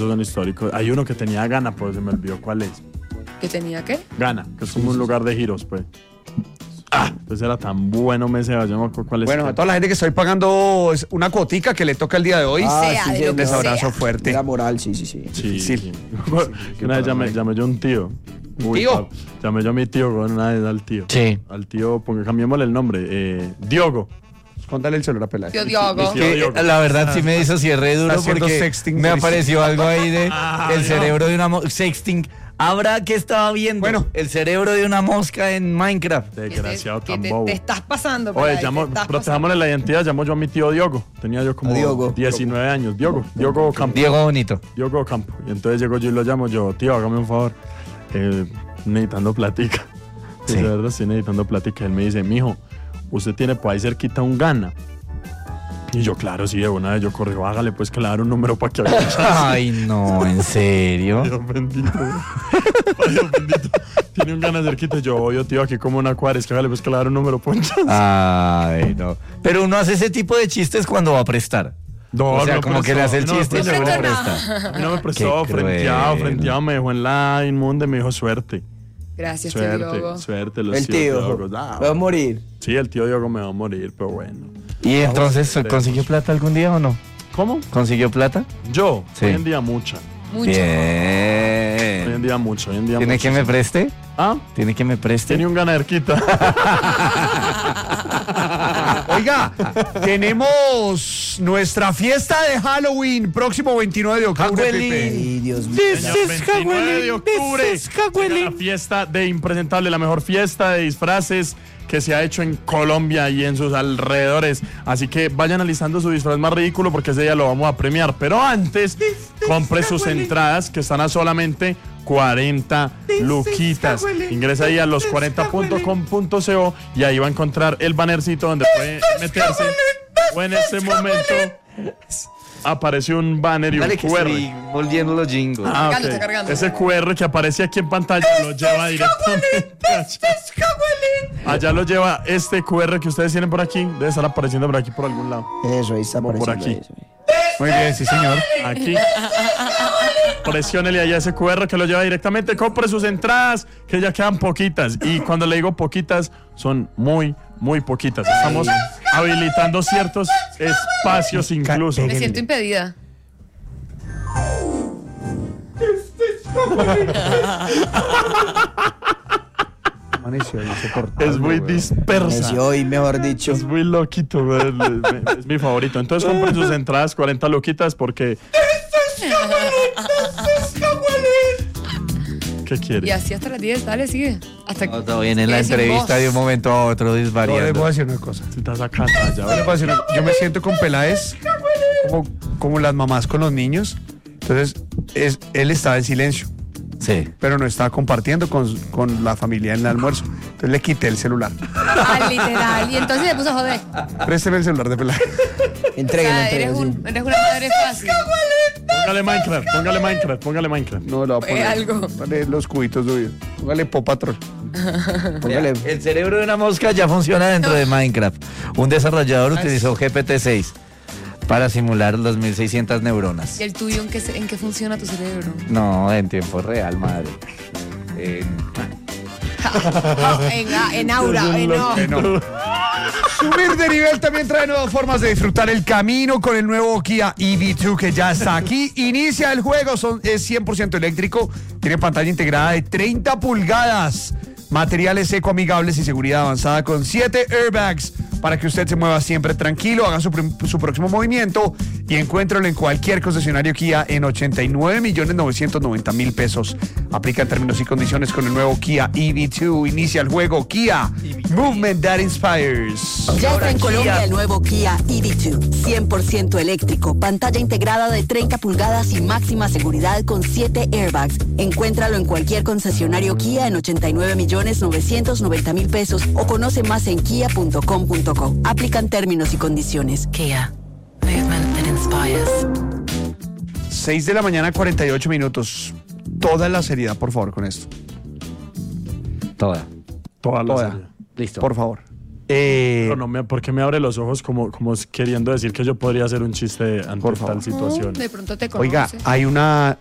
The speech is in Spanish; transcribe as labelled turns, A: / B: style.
A: son históricos. Hay uno que tenía Ghana, pero se me olvidó cuál es.
B: ¿Que tenía qué?
A: Ghana, que es como un lugar de giros, pues. Entonces era tan bueno, Meseba, yo no me acuerdo cuál es.
C: Bueno, a toda la gente que estoy pagando una cuotica que le toca el día de hoy, un desabrazo fuerte.
D: La moral, sí.
A: Sí. Una vez llamé yo a un tío.
C: ¿Tío?
A: Llamé yo a mi tío con una vez al tío.
E: Sí.
A: Al tío, porque cambiémosle el nombre. Diogo.
C: Contale el celular a Peláez.
B: Tío Diogo.
E: La verdad sí me hizo cierre duro porque
C: sexting,
E: me apareció algo ahí de el
A: no.
E: cerebro de una sexting. Habrá que estaba viendo.
C: Bueno,
E: el cerebro de una mosca en Minecraft.
A: Desgraciado tan
B: te
A: bobo.
B: estás pasando.
A: Oye,
B: Peláez,
A: protejámosle la identidad, llamo yo a mi tío Diogo. Tenía yo como
D: Diogo.
A: 19 años. Diogo Campo.
E: Diego Bonito.
A: Diogo Campo. Y entonces llego yo y lo llamo yo, tío, hágame un favor. Necesitando platica.
E: Sí.
A: De verdad, estoy necesitando platica. Él me dice, mijo, usted tiene por ahí cerquita un Ghana. Y yo, claro, sí, de una vez yo corrijo, hágale pues que le dar un número para que haga.
E: Ay, no, ¿en serio?
A: Dios bendito. Dios bendito. Tiene un Ghana cerquita. Y yo, oye, tío, aquí como una cuadra, es que hágale pues que le dar un número, ponchas.
E: Ay, no. Pero uno hace ese tipo de chistes cuando va a prestar.
A: No,
E: o sea,
A: no
E: como
A: prestó,
E: que le hace el
A: no
E: chiste y
A: prestó.
E: luego le
B: No
E: presta.
A: A mí no me prestó,
E: Qué
A: frenteado, me dejó en la inmunda y me dijo suerte.
B: Gracias, tío Diogo.
A: Suerte, los
D: El tío.
A: Diogos.
D: Va a morir.
A: Sí, el tío Diogo me va a morir, pero bueno.
E: ¿Y entonces consiguió plata algún día o no?
A: ¿Cómo?
E: ¿Consiguió plata?
A: Yo,
E: Sí.
A: hoy en día mucha.
B: Mucho.
A: Hoy
E: Bien.
A: en día mucho,
E: ¿Tiene que me preste?
A: ¿Ah?
E: ¿Tiene que me preste?
A: Tiene un ganaderquita.
C: Oiga, tenemos nuestra fiesta de Halloween próximo 29 de octubre.
E: Halloween.
C: Pepe.
D: Ay, Dios mío.
A: Señor, 29 de octubre. Llega la fiesta de Impresentable, la mejor fiesta de disfraces que se ha hecho en Colombia y en sus alrededores. Así que vayan alistando su disfraz más ridículo porque ese día lo vamos a premiar. Pero antes, compre sus entradas que están a solamente 40 luquitas. Ingresa ahí a los40.com.co y ahí va a encontrar el bannercito donde puede meterse. O en este momento apareció un banner y un
E: Dale que
A: QR.
E: estoy volviendo los jingles.
A: Ah,
B: Cargando,
A: ok.
B: está cargando.
A: Ese QR que aparece aquí en pantalla lo lleva directamente allá lo lleva este QR que ustedes tienen por aquí. Debe estar apareciendo por aquí por algún lado.
D: Eso, ahí está
A: Como por
D: apareciendo
A: aquí.
D: eso.
C: Muy bien, sí, señor.
A: Aquí. Presiónele allá ese QR que lo lleva directamente. Compre sus entradas, que ya quedan poquitas. Y cuando le digo poquitas, son muy, muy poquitas. Estamos habilitando ciertos espacios incluso.
B: Me siento impedida.
C: Amaneció insoportable,
A: Es muy
C: güey.
A: dispersa.
D: Ese hoy, mejor dicho.
A: Es muy loquito, güey. Es mi favorito. Entonces compren sus entradas 40 loquitas porque... ¿Qué quiere?
B: Y así hasta las 10, dale, sigue. Hasta
E: No, todo bien en la
B: quede sin
E: entrevista
B: voz.
E: de un momento a otro
C: No, le voy a
E: disvariando.
C: decir una cosa.
A: Si estás acá, ya
C: Yo le puedo decir una- yo me siento con Peláez como las mamás con los niños. Entonces, él estaba en silencio,
E: Sí.
C: pero no estaba compartiendo con la familia en el almuerzo. Entonces le quité el celular.
B: Ah, literal. Y entonces se puso a joder.
C: Présteme el celular de Peláez.
B: O
D: Entreguen,
B: sea,
D: entreguen.
B: eres una madre fácil.
A: Póngale Minecraft.
C: No, le voy a poner
B: algo.
C: póngale los cubitos de vida. Póngale Paw Patrol.
D: Póngale.
E: El cerebro de una mosca ya funciona dentro de Minecraft. Un desarrollador utilizó GPT-6 para simular los 1600 neuronas.
B: ¿Y el tuyo en qué funciona tu cerebro?
E: No, en tiempo real, madre.
B: En aura, no.
C: Subir de nivel también trae nuevas formas de disfrutar el camino con el nuevo Kia EV2 que ya está aquí. Inicia el juego, es 100% eléctrico, tiene pantalla integrada de 30 pulgadas, materiales ecoamigables y seguridad avanzada con 7 airbags para que usted se mueva siempre tranquilo, haga su próximo movimiento y encuéntralo en cualquier concesionario Kia en 89.990.000 pesos. Aplica términos y condiciones con el nuevo Kia EV2. Inicia el juego Kia Movement That Inspires.
F: Ya está en Colombia el nuevo Kia EV2, 100% eléctrico, pantalla integrada de 30 pulgadas y máxima seguridad con 7 airbags. Encuéntralo en cualquier concesionario Kia en 89.990.000 pesos o conoce más en kia.com.co. Aplican términos y condiciones.
G: Kia. Movement that inspires.
C: 6 de la mañana, 48 minutos. Toda la seriedad, por favor, con esto.
E: Toda.
A: Toda la
C: Toda.
A: serie.
E: Listo.
C: Por favor.
A: Pero no ¿por qué me abre los ojos como queriendo decir que yo podría hacer un chiste ante
C: Por favor.
A: tal situación?
B: De pronto te conoce.
C: Oiga, hay una